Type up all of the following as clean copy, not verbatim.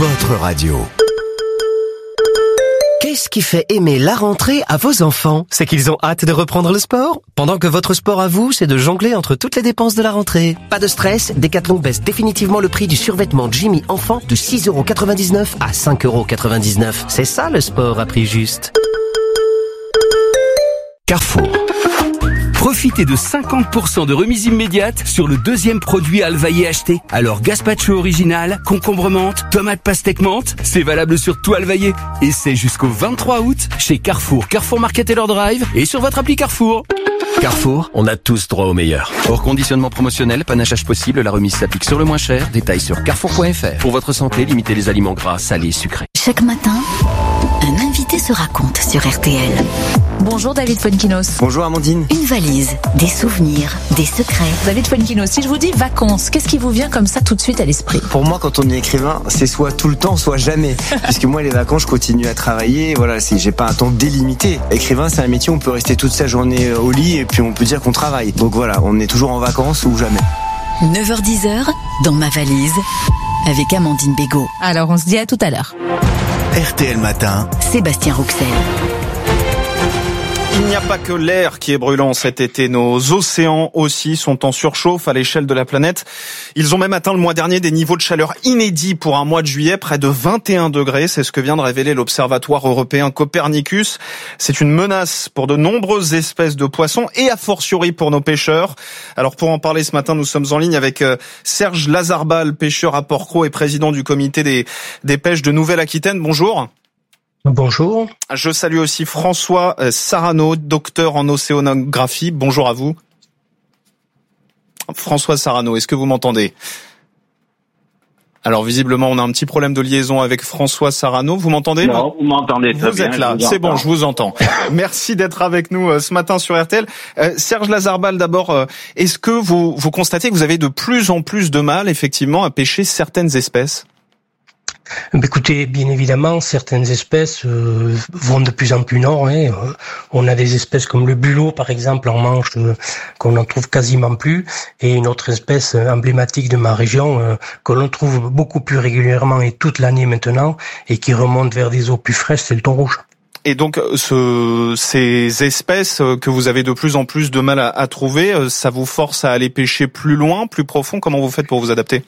votre radio. Qu'est-ce qui fait aimer la rentrée à vos enfants? C'est qu'ils ont hâte de reprendre le sport? Pendant que votre sport à vous, c'est de jongler entre toutes les dépenses de la rentrée. Pas de stress, Decathlon baisse définitivement le prix du survêtement Jimmy enfant de 6,99 € à 5,99 €. C'est ça le sport à prix juste. Carrefour. Profitez de 50% de remise immédiate sur le deuxième produit Alvaillé acheté. Alors gazpacho original, concombre menthe, tomate pastèque menthe, c'est valable sur tout Alvaillé. Et c'est jusqu'au 23 août chez Carrefour, Carrefour Market et leur drive et sur votre appli Carrefour. Carrefour, on a tous droit au meilleur. Hors conditionnement promotionnel, panachage possible, la remise s'applique sur le moins cher. Détails sur carrefour.fr. Pour votre santé, limitez les aliments gras, salés, sucrés. Chaque matin, un invité se raconte sur RTL. Bonjour David Fonkinos. Bonjour Amandine. Une valise, des souvenirs, des secrets. David Fonkinos, si je vous dis vacances, qu'est-ce qui vous vient comme ça tout de suite à l'esprit? Pour moi, quand on est écrivain, c'est soit tout le temps, soit jamais. Puisque moi, les vacances, je continue à travailler. Voilà, j'ai pas un temps délimité. Écrivain, c'est un métier où on peut rester toute sa journée au lit et puis on peut dire qu'on travaille. Donc voilà, on est toujours en vacances ou jamais. 9h-10h, dans ma valise, avec Amandine Bégaud. Alors on se dit à tout à l'heure. RTL Matin. Sébastien Rouxel. Il n'y a pas que l'air qui est brûlant cet été. Nos océans aussi sont en surchauffe à l'échelle de la planète. Ils ont même atteint le mois dernier des niveaux de chaleur inédits pour un mois de juillet, près de 21 degrés. C'est ce que vient de révéler l'Observatoire européen Copernicus. C'est une menace pour de nombreuses espèces de poissons et a fortiori pour nos pêcheurs. Alors pour en parler ce matin, nous sommes en ligne avec Serge Lazarbal, pêcheur à Port-Cros et président du comité des pêches de Nouvelle-Aquitaine. Bonjour. Bonjour. Je salue aussi François Sarano, docteur en océanographie. Bonjour à vous. François Sarano, est-ce que vous m'entendez? Alors visiblement, on a un petit problème de liaison avec François Sarano. Vous m'entendez? Non, vous m'entendez très bien. Vous êtes là, c'est bon, je vous entends. Merci d'être avec nous ce matin sur RTL. Serge Lazarbal, d'abord, est-ce que vous constatez que vous avez de plus en plus de mal, effectivement, à pêcher certaines espèces? Écoutez, bien évidemment, certaines espèces vont de plus en plus nord. On a des espèces comme le bulot, par exemple, en Manche, qu'on n'en trouve quasiment plus, et une autre espèce emblématique de ma région que l'on trouve beaucoup plus régulièrement et toute l'année maintenant, et qui remonte vers des eaux plus fraîches, c'est le thon rouge. Et donc, ces espèces que vous avez de plus en plus de mal à trouver, ça vous force à aller pêcher plus loin, plus profond? Comment vous faites pour vous adapter?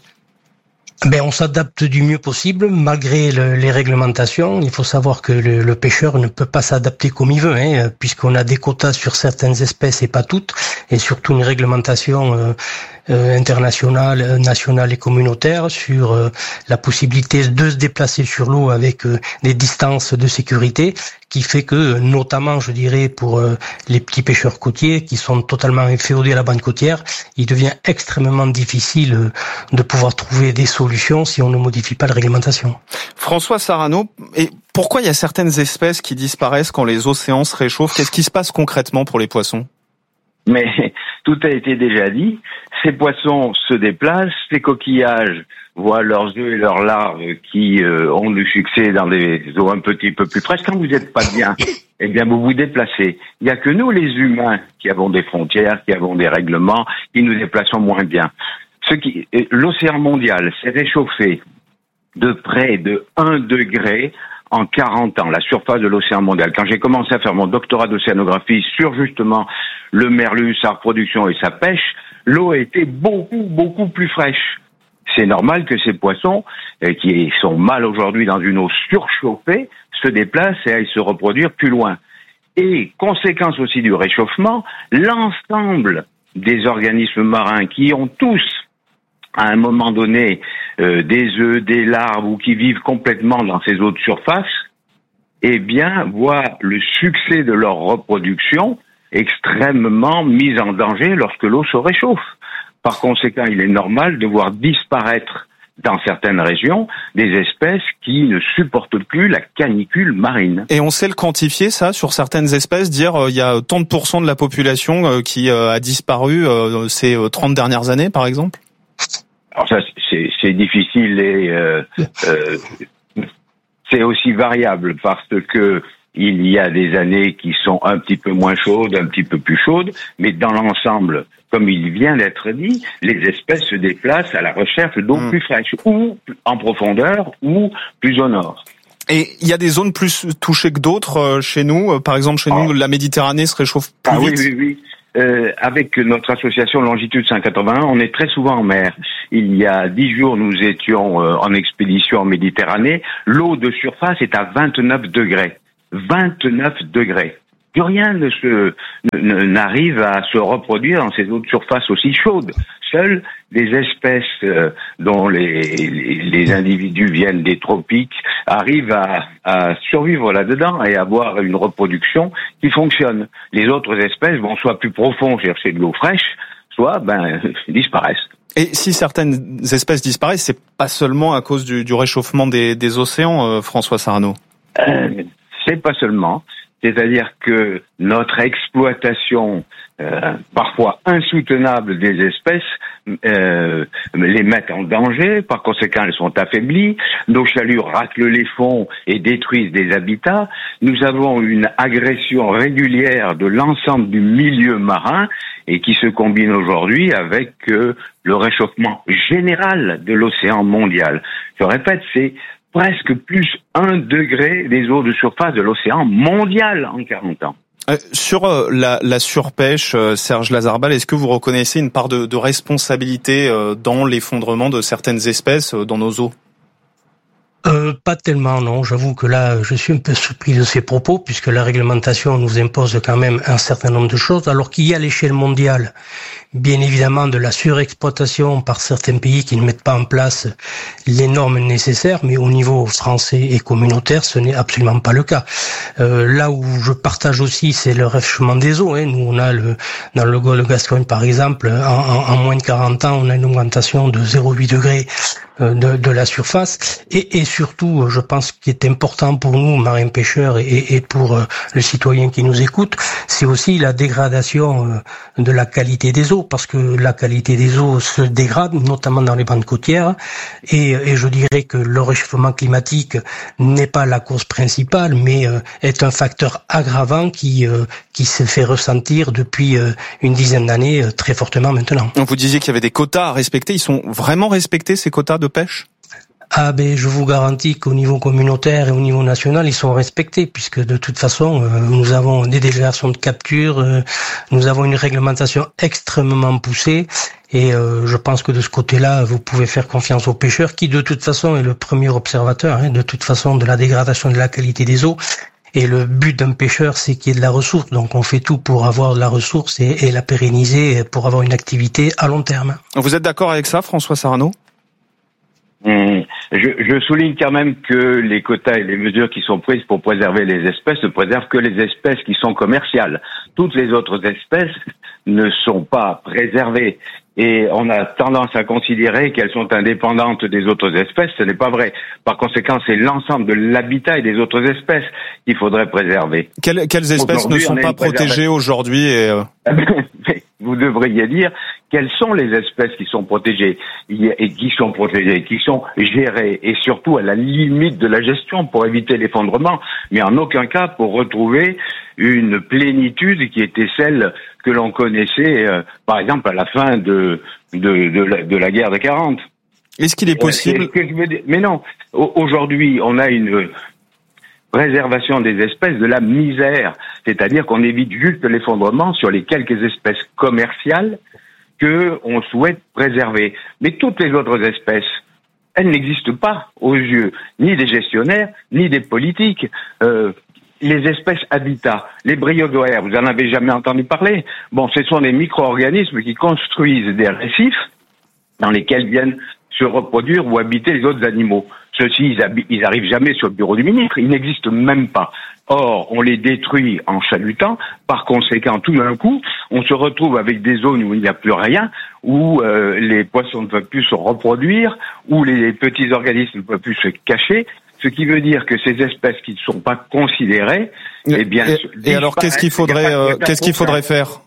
On s'adapte du mieux possible malgré les réglementations. Il faut savoir que le pêcheur ne peut pas s'adapter comme il veut, puisqu'on a des quotas sur certaines espèces et pas toutes, et surtout une réglementation internationale, nationale et communautaire sur la possibilité de se déplacer sur l'eau avec des distances de sécurité, qui fait que, notamment, je dirais, pour les petits pêcheurs côtiers qui sont totalement inféodés à la bande côtière, il devient extrêmement difficile de pouvoir trouver des solutions si on ne modifie pas la réglementation. François Sarano, et pourquoi il y a certaines espèces qui disparaissent quand les océans se réchauffent? Qu'est-ce qui se passe concrètement pour les poissons? Mais tout a été déjà dit. Ces poissons se déplacent, ces coquillages voient leurs œufs et leurs larves qui ont du succès dans des eaux un petit peu plus fraîches. Quand vous n'êtes pas bien, eh bien vous vous déplacez. Il n'y a que nous, les humains, qui avons des frontières, qui avons des règlements, qui nous déplaçons moins bien. L'océan mondial s'est réchauffé de près de 1 degré en 40 ans, la surface de l'océan mondial. Quand j'ai commencé à faire mon doctorat d'océanographie sur justement le merlu, sa reproduction et sa pêche, l'eau a été beaucoup plus fraîche. C'est normal que ces poissons, qui sont mal aujourd'hui dans une eau surchauffée, se déplacent et aillent se reproduire plus loin. Et, conséquence aussi du réchauffement, l'ensemble des organismes marins qui ont tous, à un moment donné, des œufs, des larves ou qui vivent complètement dans ces eaux de surface, eh bien, voient le succès de leur reproduction extrêmement mis en danger lorsque l'eau se réchauffe. Par conséquent, il est normal de voir disparaître dans certaines régions des espèces qui ne supportent plus la canicule marine. Et on sait le quantifier, ça, sur certaines espèces, dire il y a tant de % de la population qui a disparu ces 30 dernières années, par exemple? Alors ça, c'est difficile et c'est aussi variable parce que Il y a des années qui sont un petit peu moins chaudes, un petit peu plus chaudes, mais dans l'ensemble, comme il vient d'être dit, les espèces se déplacent à la recherche d'eau plus fraîche, ou en profondeur, ou plus au nord. Et il y a des zones plus touchées que d'autres chez nous. Par exemple, chez nous, la Méditerranée se réchauffe plus vite. Oui. Avec notre association Longitude 181, on est très souvent en mer. Il y a 10 jours, nous étions en expédition en Méditerranée. L'eau de surface est à 29 degrés. 29 degrés. Plus rien n'arrive à se reproduire dans ces eaux de surface aussi chaudes. Seules des espèces dont les individus viennent des tropiques arrivent à survivre là-dedans et avoir une reproduction qui fonctionne. Les autres espèces vont soit plus profond chercher de l'eau fraîche, soit disparaissent. Et si certaines espèces disparaissent, c'est pas seulement à cause du réchauffement des océans, François Sarno. C'est pas seulement. C'est-à-dire que notre exploitation, parfois insoutenable des espèces, les met en danger. Par conséquent, elles sont affaiblies. Nos chaluts raclent les fonds et détruisent des habitats. Nous avons une agression régulière de l'ensemble du milieu marin et qui se combine aujourd'hui avec le réchauffement général de l'océan mondial. Je répète, c'est presque plus 1 degré des eaux de surface de l'océan mondial en 40 ans. Sur la surpêche, Serge Lazarbal, est-ce que vous reconnaissez une part de responsabilité dans l'effondrement de certaines espèces dans nos eaux ? Pas tellement, non. J'avoue que là, je suis un peu surpris de ces propos, puisque la réglementation nous impose quand même un certain nombre de choses, alors qu'il y a à l'échelle mondiale, bien évidemment, de la surexploitation par certains pays qui ne mettent pas en place les normes nécessaires, mais au niveau français et communautaire, ce n'est absolument pas le cas. Là où je partage aussi, c'est le réchauffement des eaux. Nous, on a dans le golfe de Gascogne, par exemple, en moins de 40 ans, on a une augmentation de 0,8 degrés de la surface, et surtout, je pense qu'il est important pour nous, marins pêcheurs, et pour le citoyen qui nous écoute, c'est aussi la dégradation de la qualité des eaux, parce que la qualité des eaux se dégrade, notamment dans les bandes côtières, et je dirais que le réchauffement climatique n'est pas la cause principale, mais est un facteur aggravant qui se fait ressentir depuis une dizaine d'années très fortement maintenant. Vous disiez qu'il y avait des quotas à respecter. Ils sont vraiment respectés, ces quotas de pêche ? Je vous garantis qu'au niveau communautaire et au niveau national, ils sont respectés, puisque de toute façon, nous avons des déclarations de capture, nous avons une réglementation extrêmement poussée, et je pense que de ce côté-là, vous pouvez faire confiance aux pêcheurs, qui de toute façon est le premier observateur, de toute façon, de la dégradation de la qualité des eaux. Et le but d'un pêcheur, c'est qu'il y ait de la ressource. Donc on fait tout pour avoir de la ressource et la pérenniser pour avoir une activité à long terme. Vous êtes d'accord avec ça, François Sarno ? Je souligne quand même que les quotas et les mesures qui sont prises pour préserver les espèces ne préservent que les espèces qui sont commerciales. Toutes les autres espèces ne sont pas préservées. Et on a tendance à considérer qu'elles sont indépendantes des autres espèces. Ce n'est pas vrai. Par conséquent, c'est l'ensemble de l'habitat et des autres espèces qu'il faudrait préserver. Quelles espèces ne sont pas protégées aujourd'hui Vous devriez dire quelles sont les espèces qui sont protégées et qui sont protégées, qui sont gérées, et surtout à la limite de la gestion pour éviter l'effondrement, mais en aucun cas pour retrouver une plénitude qui était celle que l'on connaissait, par exemple, à la fin de la guerre de 40. Est-ce qu'il est possible Mais non, aujourd'hui, on a une préservation des espèces de la misère, c'est-à-dire qu'on évite juste l'effondrement sur les quelques espèces commerciales que on souhaite préserver. Mais toutes les autres espèces, elles n'existent pas aux yeux ni des gestionnaires, ni des politiques. Les espèces habitat, les bryozoaires, vous en avez jamais entendu parler? Bon, ce sont des micro-organismes qui construisent des récifs dans lesquels viennent se reproduire ou habiter les autres animaux. Ceux-ci, ils arrivent jamais sur le bureau du ministre, ils n'existent même pas. Or, on les détruit en chalutant, par conséquent, tout d'un coup, on se retrouve avec des zones où il n'y a plus rien, où les poissons ne peuvent plus se reproduire, où les petits organismes ne peuvent plus se cacher, ce qui veut dire que ces espèces qui ne sont pas considérées, eh bien... Et alors, qu'est-ce qu'il faudrait faire ?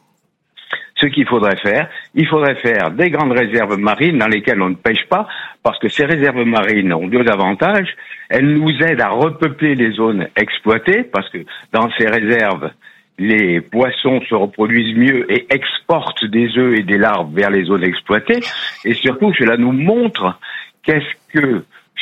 ce qu'il faudrait faire, il faudrait faire des grandes réserves marines dans lesquelles on ne pêche pas, parce que ces réserves marines ont deux avantages. Elles nous aident à repeupler les zones exploitées, parce que dans ces réserves, les poissons se reproduisent mieux et exportent des œufs et des larves vers les zones exploitées. Et surtout, cela nous montre qu'est-ce que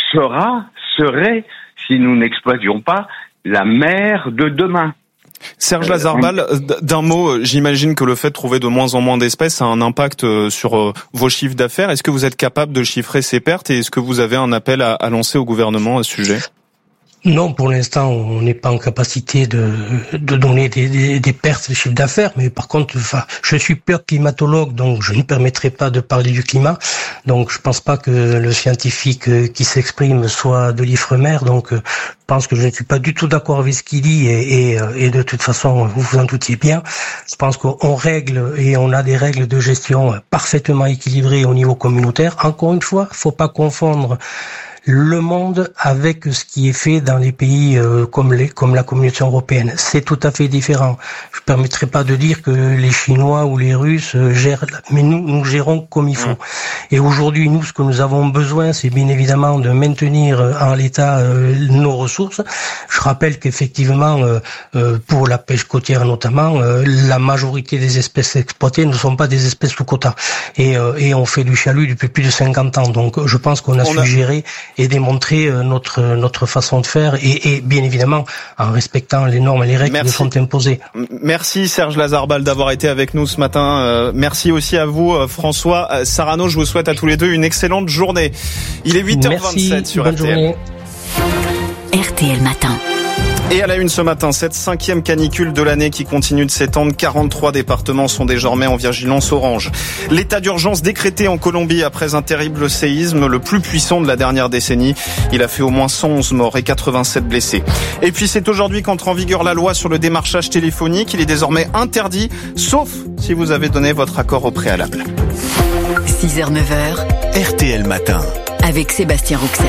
serait, si nous n'exploitions pas, la mer de demain. Serge Lazarbal, d'un mot, j'imagine que le fait de trouver de moins en moins d'espèces a un impact sur vos chiffres d'affaires. Est-ce que vous êtes capable de chiffrer ces pertes et est-ce que vous avez un appel à lancer au gouvernement à ce sujet ? Non, pour l'instant, on n'est pas en capacité de donner des pertes de chiffre d'affaires, mais par contre, je suis pur climatologue, donc je ne permettrai pas de parler du climat. Donc, je pense pas que le scientifique qui s'exprime soit de l'Ifremer. Donc, je pense que je ne suis pas du tout d'accord avec ce qu'il dit et de toute façon, vous vous en doutiez bien. Je pense qu'on règle et on a des règles de gestion parfaitement équilibrées au niveau communautaire. Encore une fois, faut pas confondre le monde avec ce qui est fait dans les pays comme la communauté européenne. C'est tout à fait différent. Je ne permettrai pas de dire que les Chinois ou les Russes gèrent, mais nous gérons comme il faut. Et aujourd'hui, nous, ce que nous avons besoin, c'est bien évidemment de maintenir en l'état nos ressources. Je rappelle qu'effectivement, pour la pêche côtière notamment, la majorité des espèces exploitées ne sont pas des espèces sous quota. Et on fait du chalut depuis plus de 50 ans. Donc, je pense qu'on a su gérer et démontrer notre façon de faire et bien évidemment en respectant les normes et les règles qui nous sont imposées. Merci Serge Lazarbal d'avoir été avec nous ce matin. Merci aussi à vous François Sarano. Je vous souhaite à tous les deux une excellente journée. Il est 8h27 sur RTL. Journée. RTL Matin. Et à la une ce matin, cette 5e canicule de l'année qui continue de s'étendre. 43 départements sont désormais en vigilance orange. L'état d'urgence décrété en Colombie après un terrible séisme, le plus puissant de la dernière décennie. Il a fait au moins 111 morts et 87 blessés. Et puis c'est aujourd'hui qu'entre en vigueur la loi sur le démarchage téléphonique. Il est désormais interdit, sauf si vous avez donné votre accord au préalable. 6h, 9h. RTL Matin. Avec Sébastien Rouxel.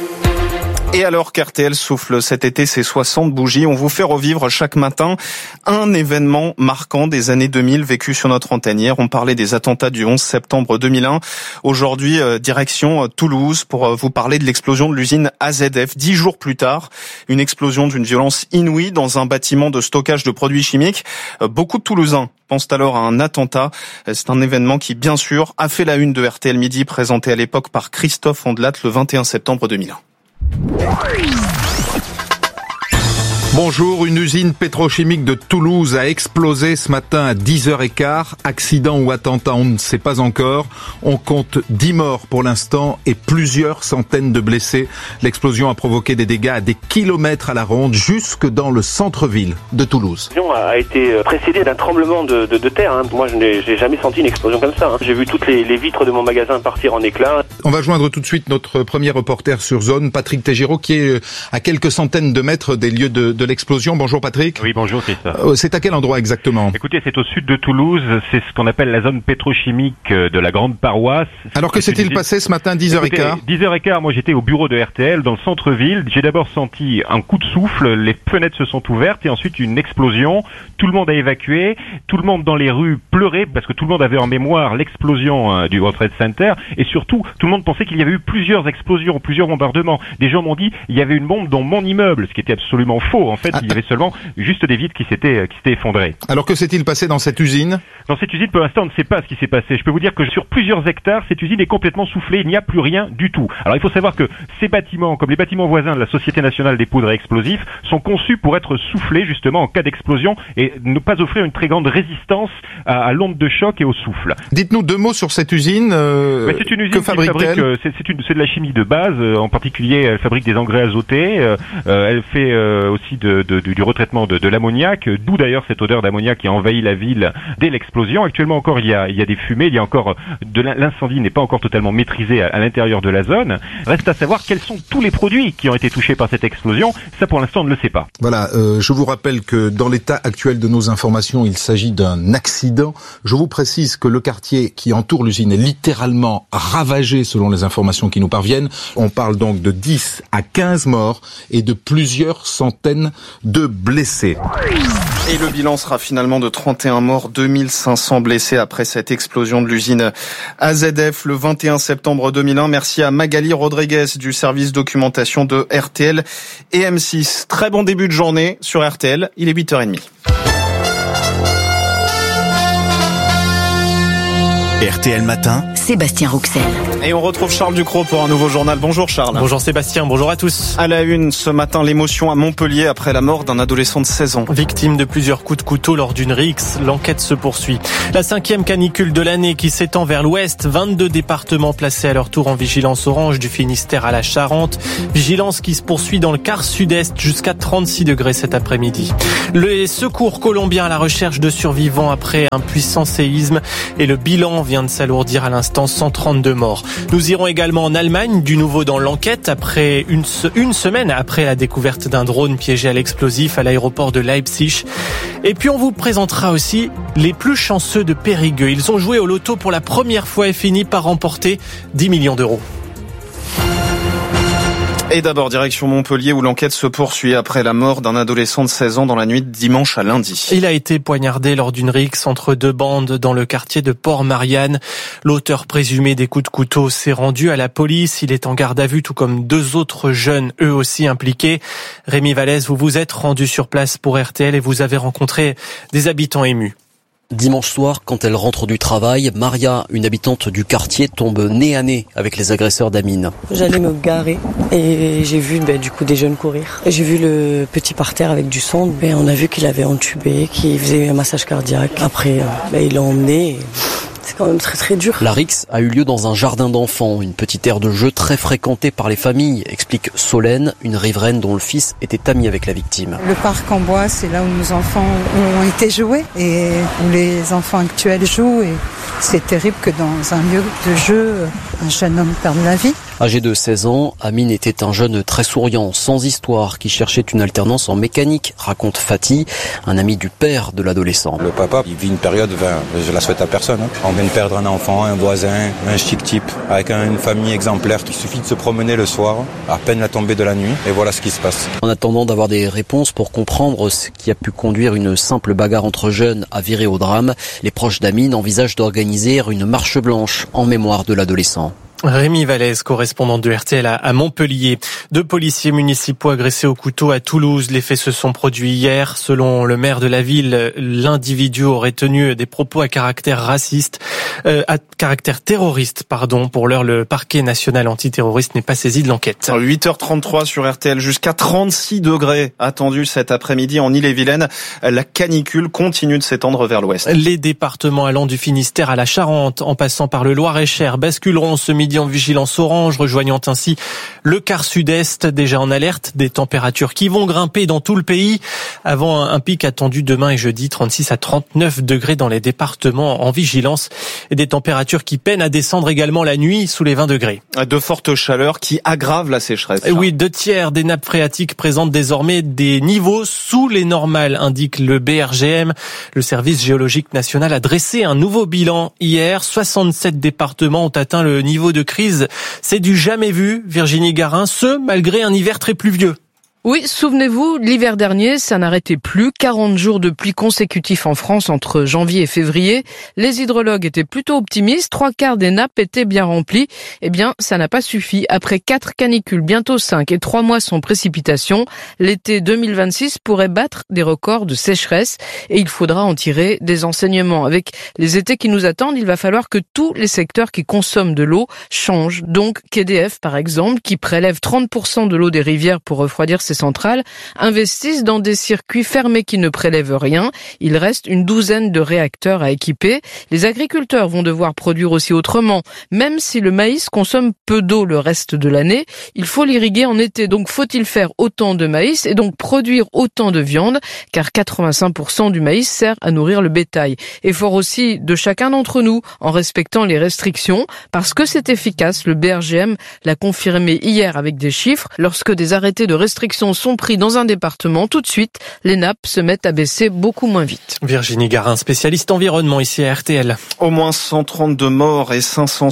Et alors qu'RTL souffle cet été ses 60 bougies, on vous fait revivre chaque matin un événement marquant des années 2000 vécu sur notre antenne. Hier, on parlait des attentats du 11 septembre 2001. Aujourd'hui, direction Toulouse pour vous parler de l'explosion de l'usine AZF. 10 jours plus tard, une explosion d'une violence inouïe dans un bâtiment de stockage de produits chimiques. Beaucoup de Toulousains pensent alors à un attentat. C'est un événement qui, bien sûr, a fait la une de RTL Midi, présenté à l'époque par Christophe Ondelat le 21 septembre 2001. Bonjour, une usine pétrochimique de Toulouse a explosé ce matin à 10h15. Accident ou attentat, on ne sait pas encore. On compte 10 morts pour l'instant et plusieurs centaines de blessés. L'explosion a provoqué des dégâts à des kilomètres à la ronde, jusque dans le centre-ville de Toulouse. L'explosion a été précédée d'un tremblement de terre. Moi, je n'ai jamais senti une explosion comme ça. J'ai vu toutes les vitres de mon magasin partir en éclats. On va joindre tout de suite notre premier reporter sur zone, Patrick Tégéraud, qui est à quelques centaines de mètres des lieux de l'explosion. Bonjour Patrick. Oui, bonjour Christophe. C'est à quel endroit exactement ? Écoutez, c'est au sud de Toulouse, c'est ce qu'on appelle la zone pétrochimique de la Grande Paroisse. Alors que s'est-il passé ce matin, 10h15 ? 10h15, moi j'étais au bureau de RTL dans le centre-ville. J'ai d'abord senti un coup de souffle, les fenêtres se sont ouvertes et ensuite une explosion. Tout le monde a évacué, tout le monde dans les rues pleurait parce que tout le monde avait en mémoire l'explosion du World Trade Center et surtout tout le monde pensait qu'il y avait eu plusieurs explosions, plusieurs bombardements. Des gens m'ont dit il y avait une bombe dans mon immeuble, ce qui était absolument faux. En fait, il y avait seulement juste des vitres qui s'étaient effondrées. Alors que s'est-il passé dans cette usine ? Dans cette usine, pour l'instant, on ne sait pas ce qui s'est passé. Je peux vous dire que sur plusieurs hectares, cette usine est complètement soufflée. Il n'y a plus rien du tout. Alors, il faut savoir que ces bâtiments, comme les bâtiments voisins de la Société nationale des poudres et explosifs, sont conçus pour être soufflés justement en cas d'explosion et ne pas offrir une très grande résistance à l'onde de choc et au souffle. Dites-nous 2 mots sur cette usine. C'est une usine que fabrique-t-elle ? C'est de la chimie de base. En particulier, elle fabrique des engrais azotés. Elle fait aussi du retraitement de l'ammoniac, d'où d'ailleurs cette odeur d'ammoniac qui a envahi la ville dès l'explosion. Actuellement encore, il y a des fumées, il y a encore l'incendie n'est pas encore totalement maîtrisé à l'intérieur de la zone. Reste à savoir quels sont tous les produits qui ont été touchés par cette explosion. Ça, pour l'instant, on ne le sait pas. Voilà, je vous rappelle que dans l'état actuel de nos informations, il s'agit d'un accident. Je vous précise que le quartier qui entoure l'usine est littéralement ravagé selon les informations qui nous parviennent. On parle donc de 10 à 15 morts et de plusieurs centaines de blessés. Et le bilan sera finalement de 31 morts, 2500 blessés après cette explosion de l'usine AZF le 21 septembre 2001. Merci à Magali Rodriguez du service documentation de RTL et M6. Très bon début de journée sur RTL, il est 8h30. RTL Matin, Sébastien Rouxel. Et on retrouve Charles Ducrot pour un nouveau journal. Bonjour Charles. Bonjour Sébastien, bonjour à tous. À la une ce matin, l'émotion à Montpellier après la mort d'un adolescent de 16 ans. Victime de plusieurs coups de couteau lors d'une rixe, l'enquête se poursuit. La 5e canicule de l'année qui s'étend vers l'ouest, 22 départements placés à leur tour en vigilance orange du Finistère à la Charente. Vigilance qui se poursuit dans le quart sud-est jusqu'à 36 degrés cet après-midi. Les secours colombiens à la recherche de survivants après un puissant séisme et le bilan vient de s'alourdir à l'instant, 132 morts. Nous irons également en Allemagne, du nouveau dans l'enquête, après une semaine après la découverte d'un drone piégé à l'explosif à l'aéroport de Leipzig. Et puis on vous présentera aussi les plus chanceux de Périgueux. Ils ont joué au loto pour la première fois et fini par remporter 10 millions d'euros. Et d'abord, direction Montpellier où l'enquête se poursuit après la mort d'un adolescent de 16 ans dans la nuit de dimanche à lundi. Il a été poignardé lors d'une rixe entre deux bandes dans le quartier de Port-Marianne. L'auteur présumé des coups de couteau s'est rendu à la police. Il est en garde à vue, tout comme deux autres jeunes, eux aussi impliqués. Rémi Vallès, vous vous êtes rendu sur place pour RTL et vous avez rencontré des habitants émus. Dimanche soir, quand elle rentre du travail, Maria, une habitante du quartier, tombe nez à nez avec les agresseurs d'Amine. J'allais me garer et j'ai vu du coup des jeunes courir. J'ai vu le petit par terre avec du sang et on a vu qu'il avait entubé, qu'il faisait un massage cardiaque. Après, il l'a emmené. Et... c'est quand même très très dur. La rixe a eu lieu dans un jardin d'enfants, une petite aire de jeu très fréquentée par les familles, explique Solène, une riveraine dont le fils était ami avec la victime. Le parc en bois, c'est là où nos enfants ont été joués et où les enfants actuels jouent. Et c'est terrible que dans un lieu de jeu, un jeune homme perde la vie. Âgé de 16 ans, Amine était un jeune très souriant, sans histoire, qui cherchait une alternance en mécanique, raconte Fatih, un ami du père de l'adolescent. Le papa, il vit une période, je la souhaite à personne. On vient de perdre un enfant, un voisin, un chic type, avec une famille exemplaire. Il suffit de se promener le soir, à peine la tombée de la nuit, et voilà ce qui se passe. En attendant d'avoir des réponses pour comprendre ce qui a pu conduire une simple bagarre entre jeunes à virer au drame, les proches d'Amine envisagent d'organiser une marche blanche en mémoire de l'adolescent. Rémi Vallès, correspondant de RTL à Montpellier. 2 policiers municipaux agressés au couteau à Toulouse. Les faits se sont produits hier. Selon le maire de la ville, l'individu aurait tenu des propos à caractère raciste, terroriste. Pour l'heure, le parquet national antiterroriste n'est pas saisi de l'enquête. 8h33 sur RTL, jusqu'à 36 degrés attendus cet après-midi en Ille-et-Vilaine. La canicule continue de s'étendre vers l'ouest. Les départements allant du Finistère à la Charente, en passant par le Loir-et-Cher, basculeront ce midi en vigilance orange, rejoignant ainsi le quart sud-est, déjà en alerte, des températures qui vont grimper dans tout le pays, avant un pic attendu demain et jeudi, 36 à 39 degrés dans les départements en vigilance, et des températures qui peinent à descendre également la nuit sous les 20 degrés. De fortes chaleurs qui aggravent la sécheresse. Oui, 2/3 des nappes phréatiques présentent désormais des niveaux sous les normales, indique le BRGM. Le service géologique national a dressé un nouveau bilan hier. 67 départements ont atteint le niveau de crise. C'est du jamais vu, Virginie Garin, malgré un hiver très pluvieux. Oui, souvenez-vous, l'hiver dernier, ça n'arrêtait plus. 40 jours de pluie consécutifs en France entre janvier et février. Les hydrologues étaient plutôt optimistes. 3/4 des nappes étaient bien remplies. Eh bien, ça n'a pas suffi. Après 4 canicules, bientôt 5 et 3 mois sans précipitation, l'été 2026 pourrait battre des records de sécheresse et il faudra en tirer des enseignements. Avec les étés qui nous attendent, il va falloir que tous les secteurs qui consomment de l'eau changent. Donc, qu'EDF, par exemple, qui prélève 30% de l'eau des rivières pour refroidir ses centrales, investissent dans des circuits fermés qui ne prélèvent rien. Il reste une douzaine de réacteurs à équiper. Les agriculteurs vont devoir produire aussi autrement. Même si le maïs consomme peu d'eau le reste de l'année, il faut l'irriguer en été. Donc faut-il faire autant de maïs et donc produire autant de viande, car 85% du maïs sert à nourrir le bétail. Effort aussi de chacun d'entre nous en respectant les restrictions, parce que c'est efficace. Le BRGM l'a confirmé hier avec des chiffres. Lorsque des arrêtés de restriction poissons sont pris dans un département, tout de suite, les nappes se mettent à baisser beaucoup moins vite. Virginie Garin, spécialiste environnement ici à RTL. Au moins 132 morts et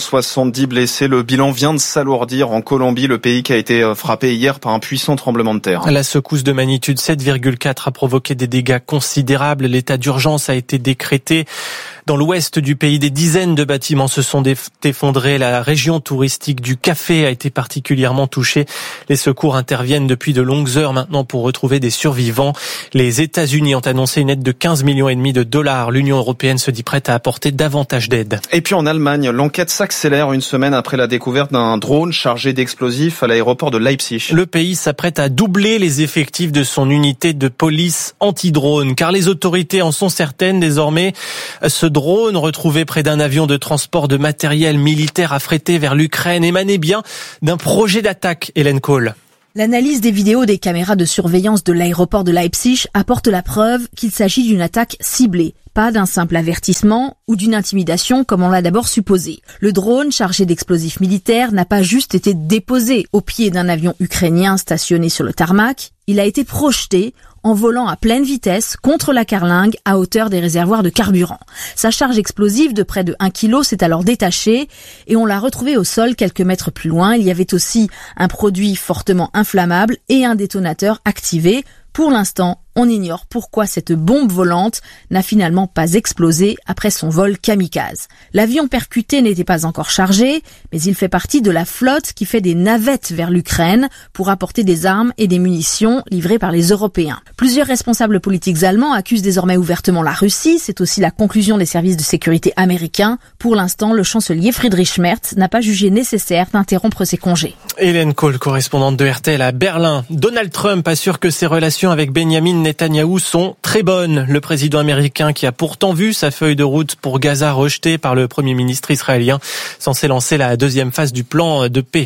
570 blessés. Le bilan vient de s'alourdir en Colombie, le pays qui a été frappé hier par un puissant tremblement de terre. La secousse de magnitude 7,4 a provoqué des dégâts considérables. L'état d'urgence a été décrété. Dans l'ouest du pays, des dizaines de bâtiments se sont effondrés. La région touristique du Café a été particulièrement touchée. Les secours interviennent depuis de longues heures maintenant pour retrouver des survivants. Les États-Unis ont annoncé une aide de 15,5 millions de dollars. L'Union européenne se dit prête à apporter davantage d'aide. Et puis en Allemagne, l'enquête s'accélère une semaine après la découverte d'un drone chargé d'explosifs à l'aéroport de Leipzig. Le pays s'apprête à doubler les effectifs de son unité de police anti-drone, car les autorités en sont certaines désormais. Ce drone retrouvé près d'un avion de transport de matériel militaire affrété vers l'Ukraine émanait bien d'un projet d'attaque, Hélène Cole. L'analyse des vidéos des caméras de surveillance de l'aéroport de Leipzig apporte la preuve qu'il s'agit d'une attaque ciblée, pas d'un simple avertissement ou d'une intimidation comme on l'a d'abord supposé. Le drone chargé d'explosifs militaires n'a pas juste été déposé au pied d'un avion ukrainien stationné sur le tarmac, il a été projeté en volant à pleine vitesse contre la carlingue à hauteur des réservoirs de carburant. Sa charge explosive de près de 1 kg s'est alors détachée et on l'a retrouvée au sol quelques mètres plus loin. Il y avait aussi un produit fortement inflammable et un détonateur activé. Pour l'instant, on ignore pourquoi cette bombe volante n'a finalement pas explosé après son vol kamikaze. L'avion percuté n'était pas encore chargé, mais il fait partie de la flotte qui fait des navettes vers l'Ukraine pour apporter des armes et des munitions livrées par les Européens. Plusieurs responsables politiques allemands accusent désormais ouvertement la Russie. C'est aussi la conclusion des services de sécurité américains. Pour l'instant, le chancelier Friedrich Merz n'a pas jugé nécessaire d'interrompre ses congés. Hélène Cole, correspondante de RTL à Berlin. Donald Trump assure que ses relations avec Benjamin Netanyahou sont très bonnes. Le président américain qui a pourtant vu sa feuille de route pour Gaza rejetée par le premier ministre israélien, censé lancer la deuxième phase du plan de paix.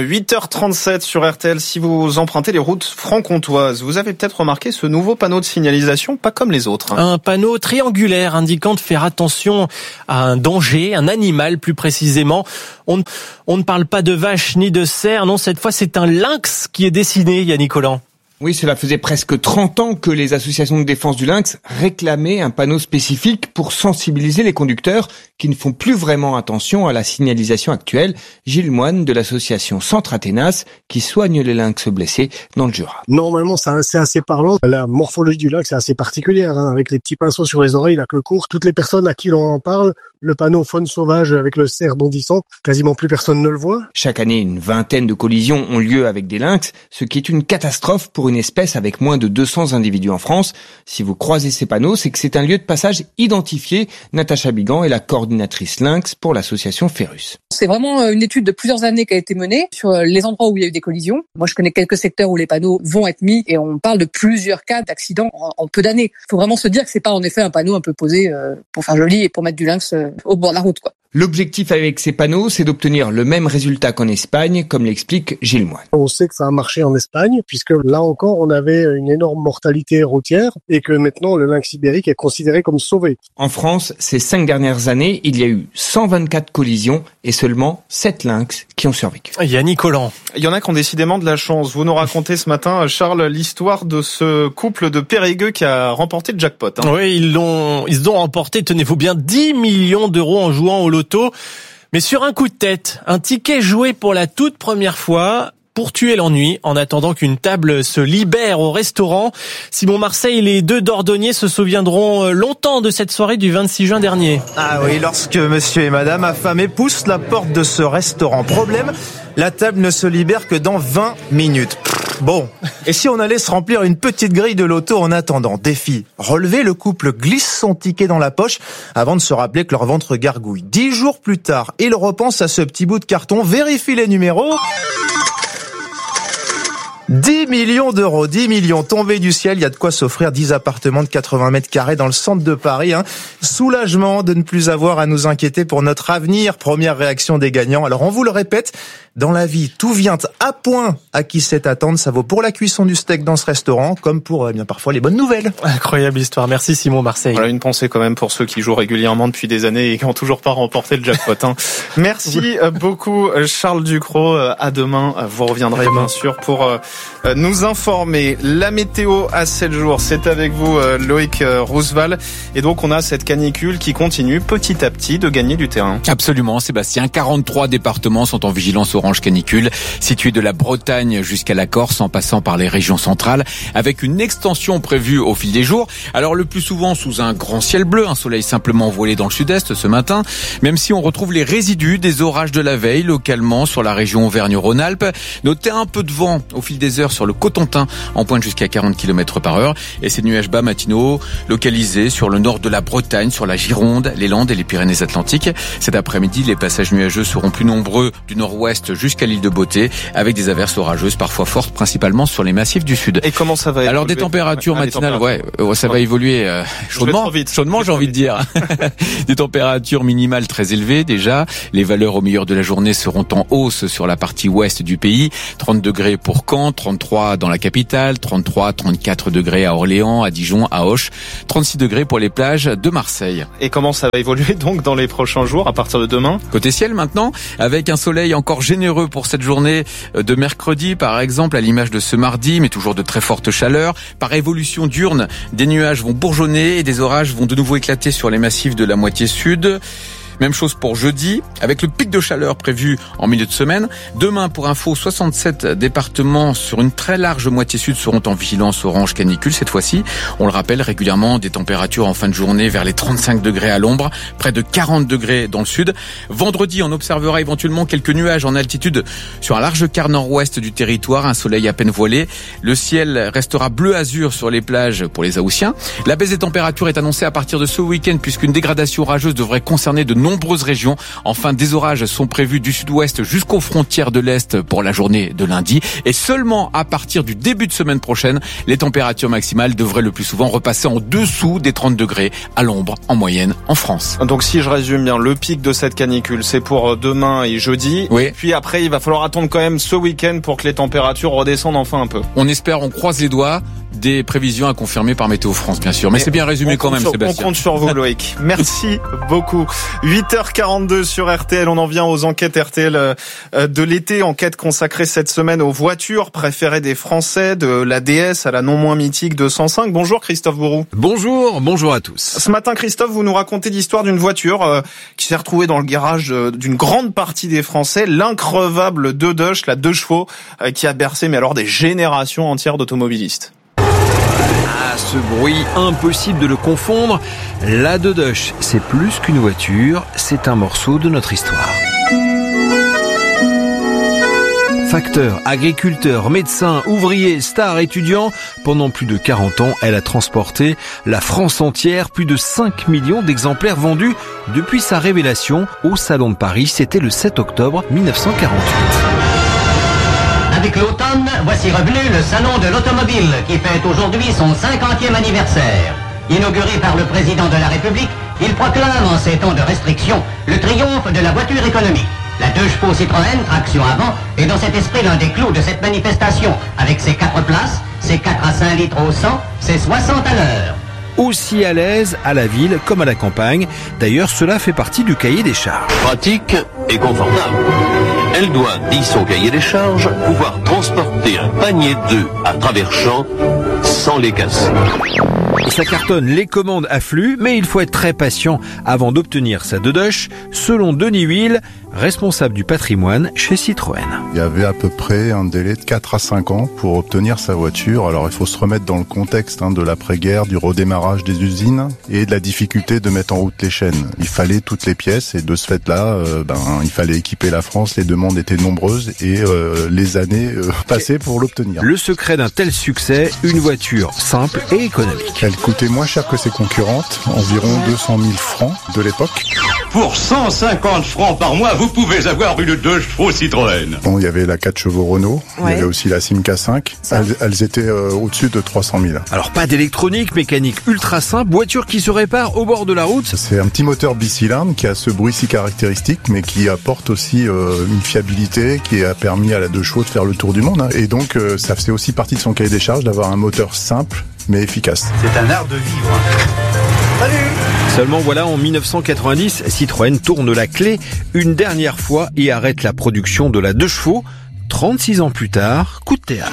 8h37 sur RTL. Si vous empruntez les routes franc-comtoises, vous avez peut-être remarqué ce nouveau panneau de signalisation, pas comme les autres. Un panneau triangulaire indiquant de faire attention à un danger, un animal plus précisément. On ne parle pas de vache ni de cerf, non, cette fois c'est un lynx qui est dessiné, Yannick Collant. Oui, cela faisait presque 30 ans que les associations de défense du lynx réclamaient un panneau spécifique pour sensibiliser les conducteurs qui ne font plus vraiment attention à la signalisation actuelle. Gilles Moine de l'association Centre Athénas qui soigne les lynx blessés dans le Jura. Normalement, c'est assez parlant. La morphologie du lynx est assez particulière, avec les petits pinceaux sur les oreilles, la queue courte. Toutes les personnes à qui l'on en parle, le panneau faune sauvage avec le cerf bondissant, quasiment plus personne ne le voit. Chaque année, une vingtaine de collisions ont lieu avec des lynx, ce qui est une catastrophe pour une espèce avec moins de 200 individus en France. Si vous croisez ces panneaux, c'est que c'est un lieu de passage identifié. Natacha Bigan est la coordinatrice lynx pour l'association Ferrus. C'est vraiment une étude de plusieurs années qui a été menée sur les endroits où il y a eu des collisions. Moi, je connais quelques secteurs où les panneaux vont être mis et on parle de plusieurs cas d'accidents en peu d'années. Il faut vraiment se dire que c'est pas en effet un panneau un peu posé pour faire joli et pour mettre du lynx au bord de la route, quoi. L'objectif avec ces panneaux, c'est d'obtenir le même résultat qu'en Espagne, comme l'explique Gilles Moine. On sait que ça a marché en Espagne, puisque là encore, on avait une énorme mortalité routière et que maintenant, le lynx ibérique est considéré comme sauvé. En France, ces 5 dernières années, il y a eu 124 collisions et seulement 7 lynx qui ont survécu. Yannick Collant. Il y en a qui ont décidément de la chance. Vous nous racontez ce matin, Charles, l'histoire de ce couple de Périgueux qui a remporté le jackpot. Oui, ils ont remporté, tenez-vous bien, 10 millions d'euros en jouant au loto. Mais sur un coup de tête, un ticket joué pour la toute première fois pour tuer l'ennui en attendant qu'une table se libère au restaurant. Simon Marseille, les deux Dordognés se souviendront longtemps de cette soirée du 26 juin dernier. Ah oui, lorsque monsieur et madame affamés poussent la porte de ce restaurant. Problème, la table ne se libère que dans 20 minutes. Bon, et si on allait se remplir une petite grille de loto en attendant? Défi, relever, le couple glisse son ticket dans la poche avant de se rappeler que leur ventre gargouille. 10 jours plus tard, ils repensent à ce petit bout de carton, vérifient les numéros... 10 millions d'euros, 10 millions tombés du ciel, il y a de quoi s'offrir 10 appartements de 80 mètres carrés dans le centre de Paris. Soulagement de ne plus avoir à nous inquiéter pour notre avenir. Première réaction des gagnants. Alors on vous le répète, dans la vie, tout vient à point à qui sait attendre. Ça vaut pour la cuisson du steak dans ce restaurant, comme pour bien parfois les bonnes nouvelles. Incroyable histoire. Merci Simon Marseille. Voilà, une pensée quand même pour ceux qui jouent régulièrement depuis des années et qui n'ont toujours pas remporté le jackpot. Merci beaucoup Charles Ducrot. À demain. Vous reviendrez bien sûr pour nous informer. La météo à 7 jours, c'est avec vous Loïc Roosevelt. Et donc on a cette canicule qui continue petit à petit de gagner du terrain. Absolument Sébastien, 43 départements sont en vigilance orange canicule, situés de la Bretagne jusqu'à la Corse en passant par les régions centrales, avec une extension prévue au fil des jours. Alors le plus souvent sous un grand ciel bleu, un soleil simplement voilé dans le sud-est ce matin, même si on retrouve les résidus des orages de la veille localement sur la région Auvergne-Rhône-Alpes. Notez un peu de vent au fil des heures sur le Cotentin en pointe jusqu'à 40 km/h et ces nuages bas matinaux localisés sur le nord de la Bretagne, sur la Gironde, les Landes et les Pyrénées-Atlantiques. Cet après-midi, les passages nuageux seront plus nombreux du nord-ouest jusqu'à l'île de Beauté avec des averses orageuses parfois fortes, principalement sur les massifs du sud. Et comment ça va évoluer? Alors des températures matinales, ça va évoluer chaudement, j'ai envie de dire. Des températures minimales très élevées déjà. Les valeurs au milieu de la journée seront en hausse sur la partie ouest du pays. 30 degrés pour Caen, 33 dans la capitale, 33, 34 degrés à Orléans, à Dijon, à Auch, 36 degrés pour les plages de Marseille. Et comment ça va évoluer donc dans les prochains jours à partir de demain? Côté ciel maintenant, avec un soleil encore généreux pour cette journée de mercredi par exemple, à l'image de ce mardi, mais toujours de très fortes chaleurs. Par évolution diurne, des nuages vont bourgeonner et des orages vont de nouveau éclater sur les massifs de la moitié sud. Même chose pour jeudi, avec le pic de chaleur prévu en milieu de semaine. Demain, pour info, 67 départements sur une très large moitié sud seront en vigilance orange canicule. Cette fois-ci, on le rappelle régulièrement, des températures en fin de journée vers les 35 degrés à l'ombre, près de 40 degrés dans le sud. Vendredi, on observera éventuellement quelques nuages en altitude sur un large quart nord-ouest du territoire, un soleil à peine voilé. Le ciel restera bleu-azur sur les plages pour les Haussiens. La baisse des températures est annoncée à partir de ce week-end puisqu'une dégradation orageuse devrait concerner de nombreuses régions. Enfin, des orages sont prévus du sud-ouest jusqu'aux frontières de l'Est pour la journée de lundi. Et seulement à partir du début de semaine prochaine, les températures maximales devraient le plus souvent repasser en dessous des 30 degrés à l'ombre en moyenne en France. Donc si je résume bien, le pic de cette canicule, c'est pour demain et jeudi. Oui. Puis après, il va falloir attendre quand même ce week-end pour que les températures redescendent enfin un peu. On espère, on croise les doigts. Des prévisions à confirmer par Météo France, bien sûr. Mais c'est bien résumé quand même, Sébastien. On compte sur vous, Loïc. Merci beaucoup. 8h42 sur RTL. On en vient aux enquêtes RTL de l'été. Enquête consacrée cette semaine aux voitures préférées des Français, de la DS à la non moins mythique 205. Bonjour Christophe Bourou. Bonjour à tous. Ce matin, Christophe, vous nous racontez l'histoire d'une voiture qui s'est retrouvée dans le garage d'une grande partie des Français. L'increvable Deux-Dush, la 2 chevaux, qui a bercé mais alors des générations entières d'automobilistes. Ah, ce bruit, impossible de le confondre. La Deux-Dush, c'est plus qu'une voiture, c'est un morceau de notre histoire. Facteur, agriculteur, médecin, ouvrier, star, étudiant, pendant plus de 40 ans, elle a transporté la France entière, plus de 5 millions d'exemplaires vendus depuis sa révélation au Salon de Paris, c'était le 7 octobre 1948. Avec l'automne, voici revenu le Salon de l'Automobile qui fête aujourd'hui son 50e anniversaire. Inauguré par le président de la République, il proclame en ces temps de restriction le triomphe de la voiture économique. La 2 chevaux Citroën, traction avant, est dans cet esprit l'un des clous de cette manifestation, avec ses 4 places, ses 4 à 5 litres au 100, ses 60 à l'heure. Aussi à l'aise à la ville comme à la campagne. D'ailleurs, cela fait partie du cahier des charges. Pratique et confortable. Elle doit, dit son cahier des charges, pouvoir transporter un panier d'œufs à travers champs sans les casser. Ça cartonne, les commandes affluent, mais il faut être très patient avant d'obtenir sa Deux-Dush, selon Denis Huil, responsable du patrimoine chez Citroën. Il y avait à peu près un délai de 4 à 5 ans pour obtenir sa voiture. Alors il faut se remettre dans le contexte de l'après-guerre, du redémarrage des usines et de la difficulté de mettre en route les chaînes. Il fallait toutes les pièces et de ce fait-là, il fallait équiper la France, les demandes étaient nombreuses et les années passées pour l'obtenir. Le secret d'un tel succès, une voiture simple et économique. Elle coûtait moins cher que ses concurrentes, environ 200 000 francs de l'époque. Pour 150 francs par mois, vous pouvez avoir une 2 chevaux Citroën. Bon, il y avait la 4 chevaux Renault, il y avait aussi la Simca 5. Elles étaient au-dessus de 300 000. Alors pas d'électronique, mécanique ultra simple, voiture qui se répare au bord de la route. C'est un petit moteur bicylindre qui a ce bruit si caractéristique, mais qui apporte aussi une fiabilité qui a permis à la 2 chevaux de faire le tour du monde. Et donc ça faisait aussi partie de son cahier des charges d'avoir un moteur simple mais efficace. C'est un art de vivre. Salut! Seulement voilà, en 1990, Citroën tourne la clé une dernière fois et arrête la production de la 2 chevaux. 36 ans plus tard, coup de théâtre.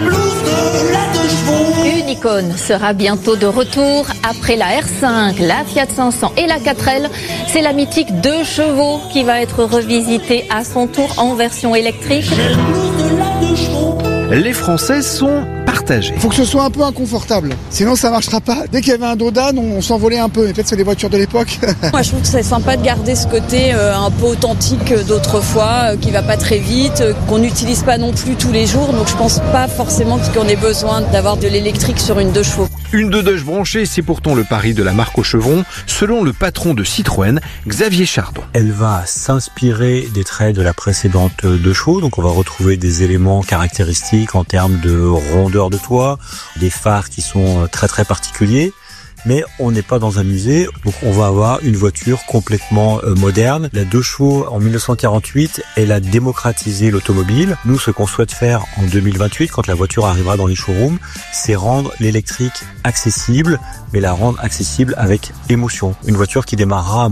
Une icône sera bientôt de retour après la R5, la Fiat 500 et la 4L. C'est la mythique 2 chevaux qui va être revisitée à son tour en version électrique. Les Français sont partagés. Il faut que ce soit un peu inconfortable, sinon ça marchera pas. Dès qu'il y avait un dos d'âne, on s'envolait un peu. Et peut-être c'est les voitures de l'époque. Moi je trouve que c'est sympa de garder ce côté un peu authentique d'autrefois, qui va pas très vite, qu'on n'utilise pas non plus tous les jours. Donc je pense pas forcément qu'on ait besoin d'avoir de l'électrique sur une 2 chevaux. Une 2 branchée, c'est pourtant le pari de la marque aux chevrons, selon le patron de Citroën, Xavier Chardon. Elle va s'inspirer des traits de la précédente 2 chevaux, donc on va retrouver des éléments caractéristiques en termes de rondeur de toit, des phares qui sont très très particuliers. Mais on n'est pas dans un musée, donc on va avoir une voiture complètement moderne. La 2 chevaux en 1948, elle a démocratisé l'automobile. Nous, ce qu'on souhaite faire en 2028, quand la voiture arrivera dans les showrooms, c'est rendre l'électrique accessible, mais la rendre accessible avec émotion. Une voiture qui démarrera